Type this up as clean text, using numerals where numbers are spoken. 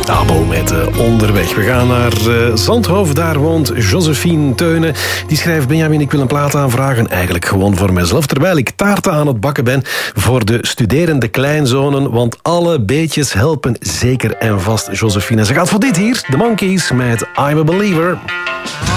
Abo met Onderweg. We gaan naar Zandhoofd. Daar woont Josephine Teunen. Die schrijft: Benjamin, ik wil een plaat aanvragen. Eigenlijk gewoon voor mezelf. Terwijl ik taarten aan het bakken ben voor de studerende kleinzonen. Want alle beetjes helpen zeker en vast, Josephine. Ze gaat voor dit hier. The Monkees met I'm a Believer.